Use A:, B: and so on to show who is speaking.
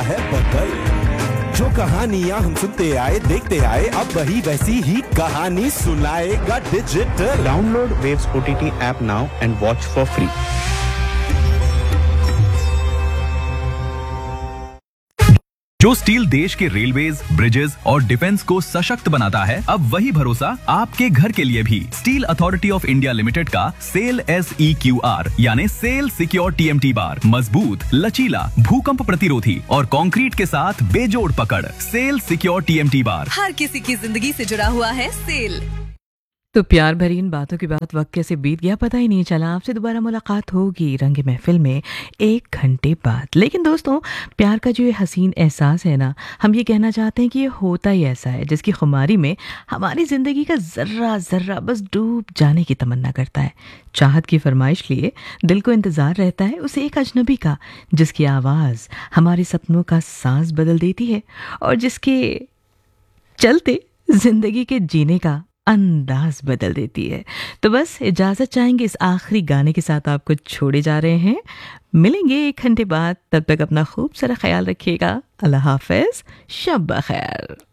A: है बदल। जो कहानियां हम सुनते आए देखते आए, अब वही वैसी ही कहानी सुनाएगा digital.
B: Download waves OTT app now and watch for free.
C: जो स्टील देश के रेलवेज, ब्रिजेस और डिफेंस को सशक्त बनाता है, अब वही भरोसा आपके घर के लिए भी। Steel authority of India limited का सेल SEQR यानी सेल सिक्योर TMT बार मजबूत, लचीला, भूकंप प्रतिरोधी और कंक्रीट के साथ बेजोड़ पकड़। सेल सिक्योर TMT बार
D: हर किसी की जिंदगी से जुड़ा हुआ है सेल।
E: तो प्यार भरी इन बातों के बाद वक्त कैसे बीत गया पता ही नहीं चला। आपसे दोबारा मुलाकात होगी रंग महफिल में 1 घंटे बाद। लेकिन दोस्तों, प्यार का जो ये हसीन एहसास है ना, हम ये कहना चाहते हैं कि ये होता ही ऐसा है जिसकी खुमारी में हमारी ज़िंदगी का ज़र्रा ज़र्रा बस डूब जाने की तमन्ना करता है। चाहत की फरमाइश लिए दिल को इंतज़ार रहता है उसे एक अजनबी का, जिसकी आवाज़ हमारे सपनों का सांस बदल देती है और जिसके चलते ज़िंदगी के जीने का अंदाज बदल देती है। तो बस इजाजत चाहेंगे इस आखिरी गाने के साथ आपको छोड़े जा रहे हैं। मिलेंगे 1 घंटे बाद, तब तक अपना खूब सारा ख्याल रखिएगा। अल्लाह हाफिज, शब बखैर।